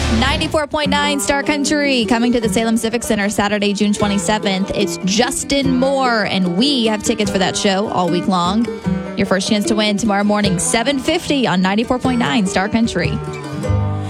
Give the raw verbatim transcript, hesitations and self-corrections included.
ninety-four point nine Star Country, coming to the Salem Civic Center Saturday, June twenty-seventh. It's Justin Moore, and we have tickets for that show all week long. Your first chance to win tomorrow morning, seven fifty on ninety-four point nine Star Country.